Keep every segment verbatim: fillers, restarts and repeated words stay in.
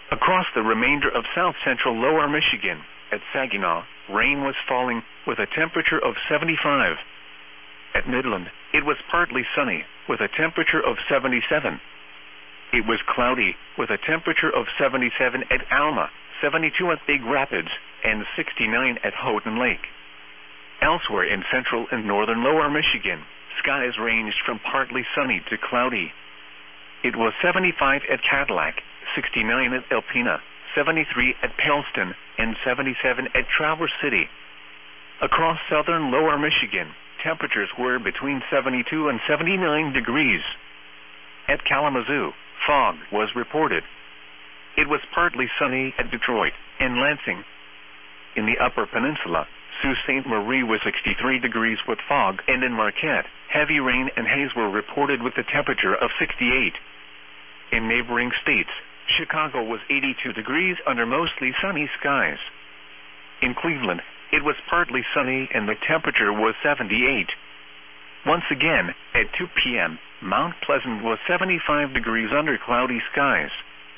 Across the remainder of south-central lower Michigan, at Saginaw, rain was falling, with a temperature of seventy-five. At Midland, it was partly sunny, with a temperature of seventy-seven. It was cloudy, with a temperature of seventy-seven at Alma, seventy-two at Big Rapids, and sixty-nine at Houghton Lake. Elsewhere in central and northern lower Michigan, skies ranged from partly sunny to cloudy. It was seventy-five at Cadillac, sixty-nine at Alpena, seventy-three at Paleston, and seventy-seven at Traverse City. Across southern lower Michigan, temperatures were between seventy-two and seventy-nine degrees. At Kalamazoo, fog was reported. It was partly sunny at Detroit and Lansing. In the Upper Peninsula, Sault Ste. Marie was sixty-three degrees with fog, and in Marquette, heavy rain and haze were reported with a temperature of sixty-eight. In neighboring states, Chicago was eighty-two degrees under mostly sunny skies. In Cleveland, it was partly sunny and the temperature was seventy-eight. Once again, at two p m, Mount Pleasant was seventy-five degrees under cloudy skies.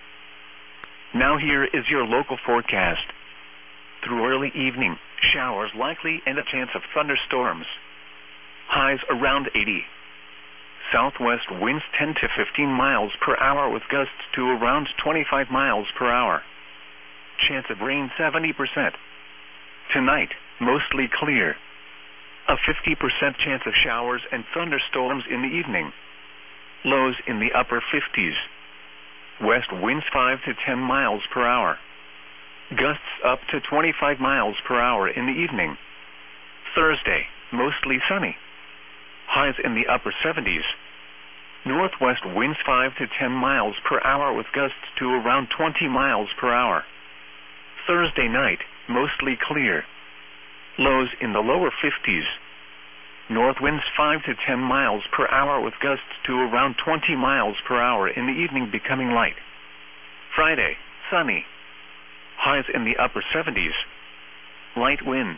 Now here is your local forecast. Through early evening, showers likely and a chance of thunderstorms. Highs around eighty. Southwest winds ten to fifteen miles per hour with gusts to around twenty-five miles per hour. Chance of rain seventy percent. Tonight, mostly clear. A fifty percent chance of showers and thunderstorms in the evening. Lows in the upper fifties. West winds five to ten miles per hour. Gusts up to twenty-five miles per hour in the evening. Thursday, mostly sunny. Highs in the upper seventies. Northwest winds five to ten miles per hour with gusts to around twenty miles per hour. Thursday night, mostly clear. Lows in the lower fifties. North winds five to ten miles per hour with gusts to around twenty miles per hour in the evening becoming light. Friday, sunny. Highs in the upper seventies. Light winds.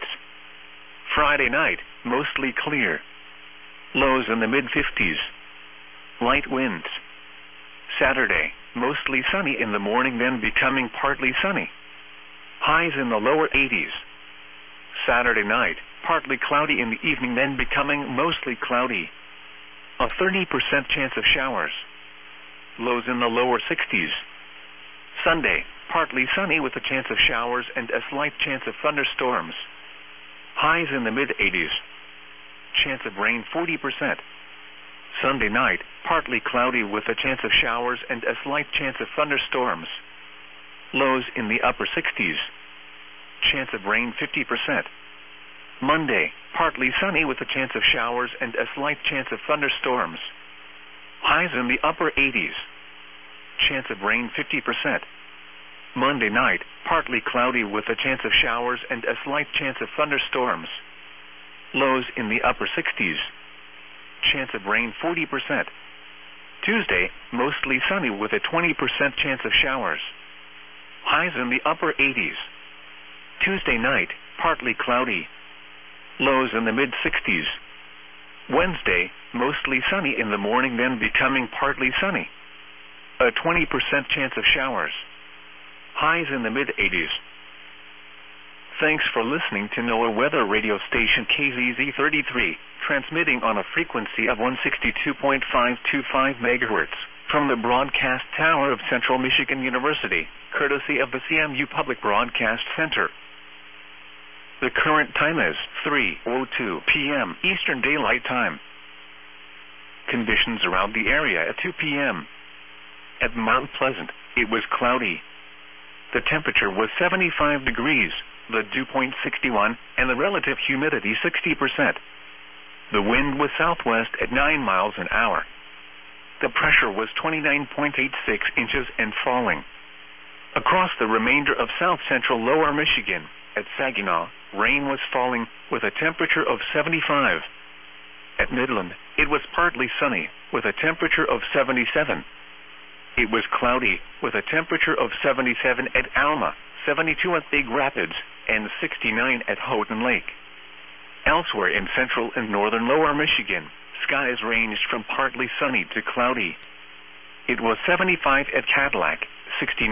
Friday night, mostly clear. Lows in the mid-fifties. Light winds. Saturday, mostly sunny in the morning then becoming partly sunny. Highs in the lower eighties. Saturday night, partly cloudy in the evening then becoming mostly cloudy. A thirty percent chance of showers. Lows in the lower sixties. Sunday, partly sunny with a chance of showers and a slight chance of thunderstorms. Highs in the mid-eighties. Chance of rain forty percent. Sunday night, partly cloudy with a chance of showers and a slight chance of thunderstorms. Lows in the upper sixties. Chance of rain fifty percent. Monday, partly sunny with a chance of showers and a slight chance of thunderstorms. Highs in the upper eighties. Chance of rain fifty percent. Monday night, partly cloudy with a chance of showers and a slight chance of thunderstorms. Lows in the upper sixties. Chance of rain forty percent. Tuesday, mostly sunny with a twenty percent chance of showers. Highs in the upper eighties. Tuesday night, partly cloudy. Lows in the mid-sixties. Wednesday, mostly sunny in the morning then becoming partly sunny. A twenty percent chance of showers. Highs in the mid-eighties. Thanks for listening to NOAA Weather Radio Station K Z Z thirty-three, transmitting on a frequency of one sixty-two point five two five megahertz from the broadcast tower of Central Michigan University, courtesy of the C M U Public Broadcast Center. The current time is three oh two p m Eastern Daylight Time. Conditions around the area at two p m At Mount Pleasant, it was cloudy. The temperature was seventy-five degrees, the dew point sixty-one, and the relative humidity sixty percent. The wind was southwest at nine miles an hour. The pressure was twenty-nine point eight six inches and falling. Across the remainder of south-central lower Michigan, at Saginaw, rain was falling with a temperature of seventy-five. At Midland, it was partly sunny with a temperature of seventy-seven. It was cloudy with a temperature of seventy-seven at Alma, seventy-two at Big Rapids, and sixty-nine at Houghton Lake. Elsewhere in central and northern lower Michigan, skies ranged from partly sunny to cloudy. It was seventy-five at Cadillac, sixty-nine